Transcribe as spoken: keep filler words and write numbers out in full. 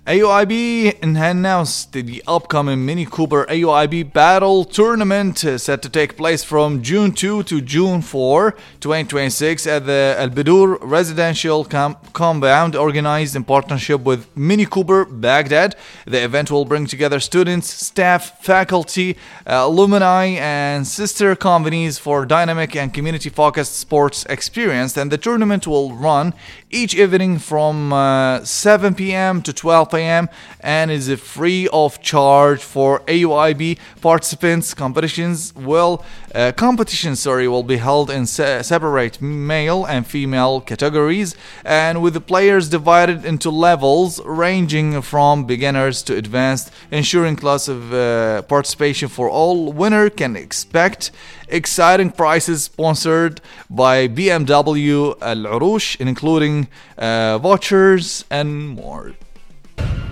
A U I B announced the upcoming Mini Cooper A U I B Battle Tournament uh, set to take place from June second to June fourth, twenty twenty-six at the Al Badur Residential Com- Compound, organized in partnership with Mini Cooper Baghdad. The event will bring together students, staff, faculty, uh, alumni, and sister companies for dynamic and community-focused sports experience. And the tournament will run each evening from uh, seven p.m. to twelve a.m. and is free of charge for A U I B participants. Competitions will uh, competition sorry will be held in se- separate male and female categories, and with the players divided into levels ranging from beginners to advanced, ensuring class of uh, participation for all. Winner can expect exciting prizes sponsored by B M W Al Urush, including uh, vouchers and more.